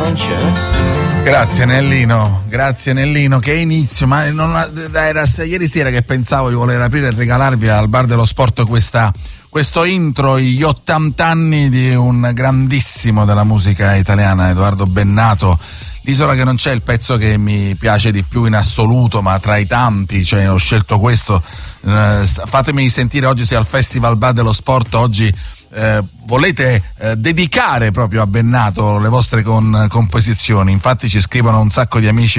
non c'è. Grazie Nellino, che inizio, ma era ieri sera che pensavo di voler aprire e regalarvi al Bar dello Sport questo intro, gli 80 anni di un grandissimo della musica italiana, Edoardo Bennato. L'isola che non c'è è il pezzo che mi piace di più in assoluto, ma tra i tanti, cioè ho scelto questo. Fatemi sentire, oggi sei al Festival Bar dello Sport, oggi volete dedicare proprio a Bennato le vostre composizioni. Infatti ci scrivono un sacco di amici